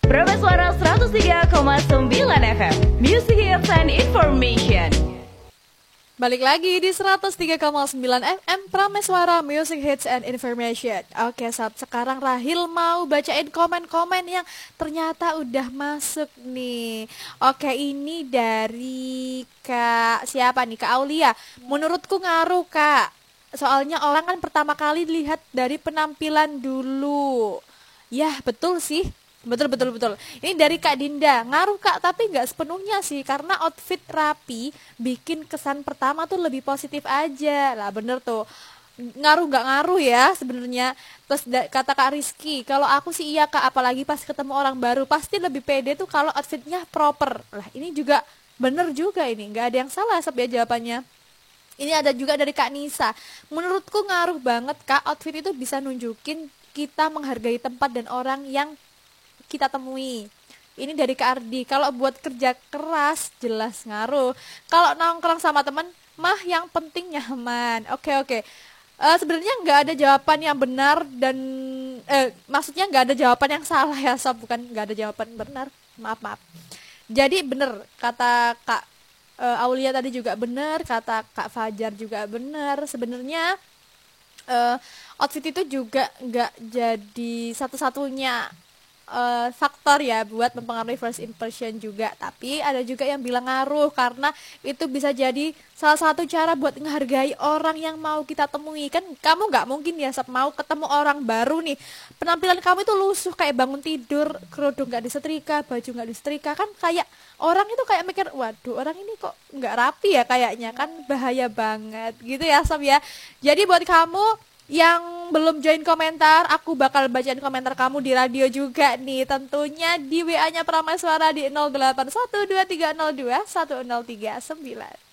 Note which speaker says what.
Speaker 1: Prameswara 103,9 FM, Music Hits and Information.
Speaker 2: Balik lagi di 103,9 FM Prameswara Music Hits and Information. Oke sob, sekarang Rahil mau bacain komen-komen yang ternyata udah masuk nih. Oke, ini dari Kak siapa nih? Kak Aulia. Menurutku ngaruh Kak. Soalnya orang kan pertama kali lihat dari penampilan dulu. Yah betul sih. Betul. Ini dari Kak Dinda. Ngaruh Kak, tapi nggak sepenuhnya sih. Karena outfit rapi bikin kesan pertama tuh lebih positif aja. Lah bener tuh. Ngaruh nggak ngaruh ya sebenarnya. Terus kata Kak Rizky, kalau aku sih iya Kak, apalagi pas ketemu orang baru pasti lebih pede tuh kalau outfitnya proper. Lah ini juga bener juga ini. Nggak ada yang salah sob ya jawabannya. Ini ada juga dari Kak Nisa. Menurutku ngaruh banget Kak, outfit itu bisa nunjukin kita menghargai tempat dan orang yang kita temui. Ini dari Kak Ardi. Kalau buat kerja keras jelas ngaruh. Kalau nongkrong sama teman mah yang penting nyaman. Oke. Sebenarnya nggak ada jawaban yang benar dan maksudnya nggak ada jawaban yang salah ya sob, bukan nggak ada jawaban benar. Maaf. Jadi bener kata Kak Aulia tadi juga benar, kata Kak Fajar juga benar. Sebenarnya outfit itu juga nggak jadi satu-satunya faktor ya buat mempengaruhi first impression juga, tapi ada juga yang bilang ngaruh karena itu bisa jadi salah satu cara buat menghargai orang yang mau kita temui. Kan kamu nggak mungkin ya mau ketemu orang baru nih penampilan kamu itu lusuh kayak bangun tidur, kerudung nggak disetrika, baju nggak disetrika, kan kayak orang itu kayak mikir waduh orang ini kok nggak rapi ya, kayaknya kan bahaya banget gitu ya Sob ya. Jadi buat kamu yang belum join komentar, aku bakal bacain komentar kamu di radio juga nih. Tentunya di WA-nya Prameswara di 081230210339.